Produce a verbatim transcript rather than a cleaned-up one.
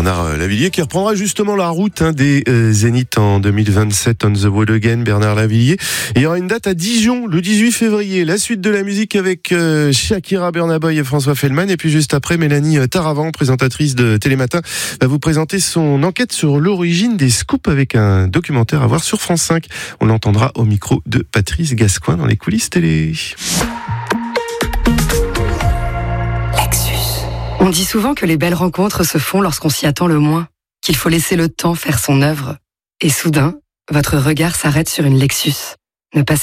Bernard Lavilliers qui reprendra justement la route hein, des euh, Zénith en deux mille vingt-sept. On the road again, Bernard Lavilliers. Et il y aura une date à Dijon le dix-huit février. La suite de la musique avec euh, Shakira, Burna Boy et François Feldman. Et puis juste après, Mélanie Taravant, présentatrice de Télématin, va vous présenter son enquête sur l'origine des scoops avec un documentaire à voir sur France cinq. On l'entendra au micro de Patrice Gascoin dans les coulisses télé. On dit souvent que les belles rencontres se font lorsqu'on s'y attend le moins, qu'il faut laisser le temps faire son œuvre. Et soudain, votre regard s'arrête sur une Lexus. Ne passez